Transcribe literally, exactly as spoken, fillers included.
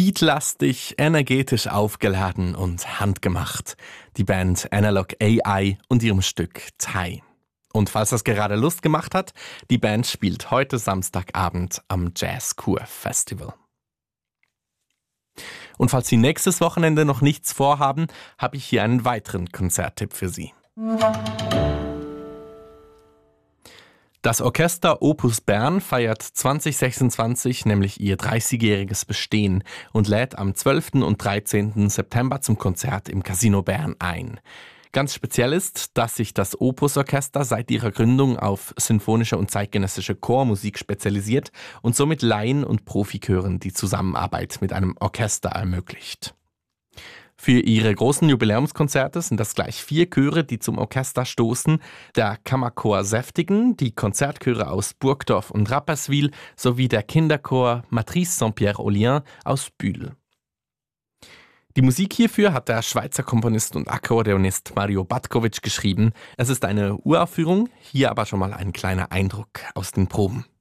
Beatlastig, energetisch aufgeladen und handgemacht. Die Band Analog A I und ihrem Stück Thai. Und falls das gerade Lust gemacht hat, die Band spielt heute Samstagabend am Jazz Kur Festival. Und falls Sie nächstes Wochenende noch nichts vorhaben, habe ich hier einen weiteren Konzerttipp für Sie. Das Orchester Opus Bern feiert zwanzig sechsundzwanzig nämlich ihr dreißigjähriges Bestehen und lädt am zwölften und dreizehnten September zum Konzert im Casino Bern ein. Ganz speziell ist, dass sich das Opus-Orchester seit ihrer Gründung auf sinfonische und zeitgenössische Chormusik spezialisiert und somit Laien- und Profichören die Zusammenarbeit mit einem Orchester ermöglicht. Für ihre großen Jubiläumskonzerte sind das gleich vier Chöre, die zum Orchester stoßen: der Kammerchor Säftigen, die Konzertchöre aus Burgdorf und Rapperswil sowie der Kinderchor Matrice Saint-Pierre-Aulien aus Bühl. Die Musik hierfür hat der Schweizer Komponist und Akkordeonist Mario Batkovic geschrieben. Es ist eine Uraufführung, hier aber schon mal ein kleiner Eindruck aus den Proben.